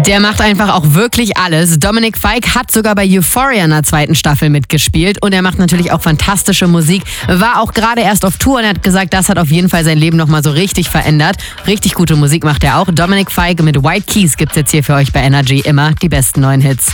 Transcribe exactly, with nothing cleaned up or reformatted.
Der macht einfach auch wirklich alles. Dominic Fike hat sogar bei Euphoria in der zweiten Staffel mitgespielt und er macht natürlich auch fantastische Musik. War auch gerade erst auf Tour und er hat gesagt, das hat auf jeden Fall sein Leben nochmal so richtig verändert. Richtig gute Musik macht er auch. Dominic Fike mit White Keys gibt's jetzt hier für euch bei Energy immer die besten neuen Hits.